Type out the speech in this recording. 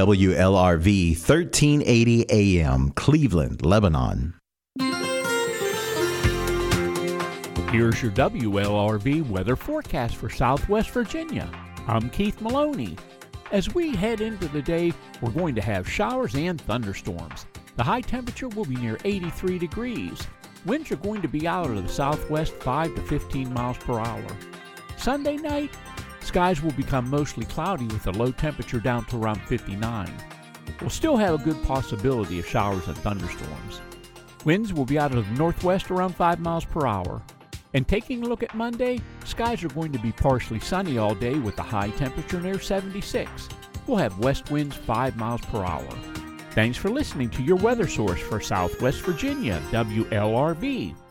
WLRV 1380 AM, Cleveland, Lebanon. Here's your WLRV weather forecast for Southwest Virginia. I'm Keith Maloney. As we head into the day, we're going to have showers and thunderstorms. The high temperature will be near 83 degrees. Winds are going to be out of the southwest 5 to 15 miles per hour. Sunday night, skies will become mostly cloudy with a low temperature down to around 59. We'll still have a good possibility of showers and thunderstorms. Winds will be out of the northwest around 5 miles per hour. And taking a look at Monday, skies are going to be partially sunny all day with a high temperature near 76. We'll have west winds 5 miles per hour. Thanks for listening to your weather source for Southwest Virginia, WLRV.